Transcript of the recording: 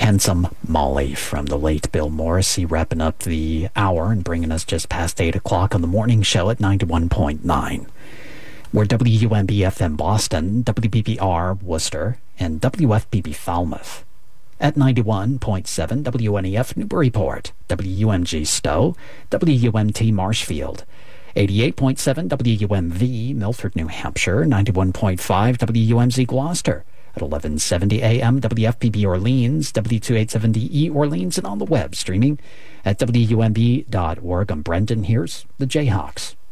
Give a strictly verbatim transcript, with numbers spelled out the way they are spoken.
Handsome Molly from the late Bill Morrissey, wrapping up the hour and bringing us just past eight o'clock on the morning show at ninety-one point nine. We're W U M B F M Boston, W B B R Worcester, and W F B B Falmouth. At ninety-one point seven, W N E F Newburyport, W U M G Stowe, W U M T Marshfield, eighty-eight point seven W U M V Milford, New Hampshire, ninety-one point five W U M Z Gloucester, at eleven seventy A M W F P B Orleans, W two eighty-seven D E Orleans, and on the web streaming at W U M B dot org. I'm Brendan. Here's the Jayhawks.